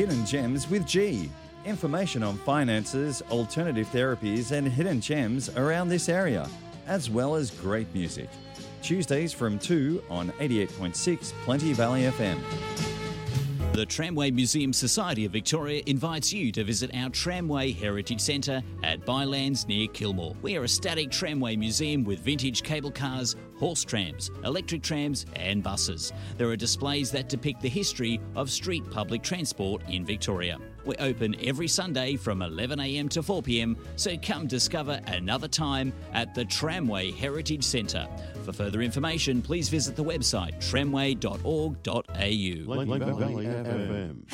Hidden Gems with G. Information on finances, alternative therapies and hidden gems around this area, as well as great music. Tuesdays from 2 on 88.6 Plenty Valley FM. The Tramway Museum Society of Victoria invites you to visit our Tramway Heritage Centre at Bylands near Kilmore. We are a static tramway museum with vintage cable cars, horse trams, electric trams and buses. There are displays that depict the history of street public transport in Victoria. We're open every Sunday from 11am to 4pm, so come discover another time at the Tramway Heritage Centre. For further information, please visit the website tramway.org.au. Plenty Valley FM.